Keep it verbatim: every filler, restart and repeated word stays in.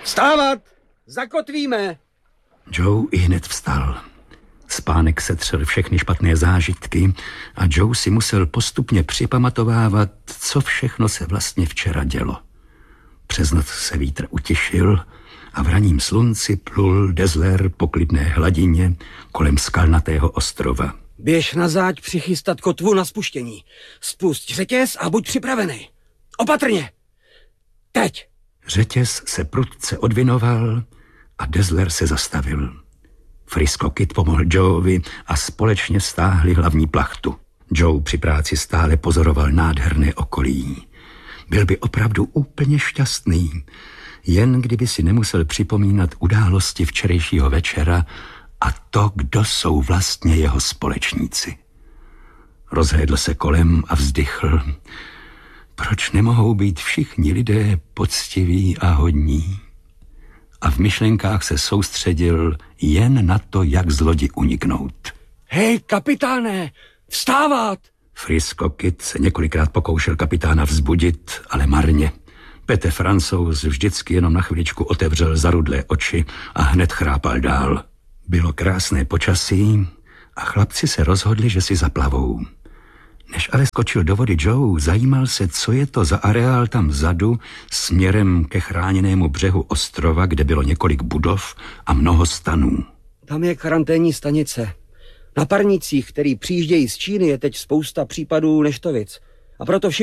Vstávat! Zakotvíme! Joe i hned vstal. Spánek setřel všechny špatné zážitky a Joe si musel postupně připamatovávat, co všechno se vlastně včera dělo. Přes noc se vítr utišil a v raním slunci plul Dazzler po klidné hladině kolem skalnatého ostrova. Běž na záď přichystat kotvu na spuštění. Spusť řetěz a buď připravený. Opatrně! Teď! Řetěz se prudce odvinoval a Dazzler se zastavil. Frisco Kid pomohl Joeovi a společně stáhli hlavní plachtu. Joe při práci stále pozoroval nádherné okolí. Byl by opravdu úplně šťastný, jen kdyby si nemusel připomínat události včerejšího večera a to, kdo jsou vlastně jeho společníci. Rozhlédl se kolem a vzdychl. Proč nemohou být všichni lidé poctiví a hodní? A v myšlenkách se soustředil jen na to, jak z lodi uniknout. Hej, kapitáne, vstávat! Frisco Kid se několikrát pokoušel kapitána vzbudit, ale marně. Pete Francouz vždycky jenom na chviličku otevřel zarudlé oči a hned chrápal dál. Bylo krásné počasí a chlapci se rozhodli, že si zaplavou. Než ale skočil do vody Joe, zajímal se, co je to za areál tam vzadu, směrem ke chráněnému břehu ostrova, kde bylo několik budov a mnoho stanů. Tam je karanténní stanice. Na parnicích, který přijíždějí z Číny, je teď spousta případů neštovic. A proto všichni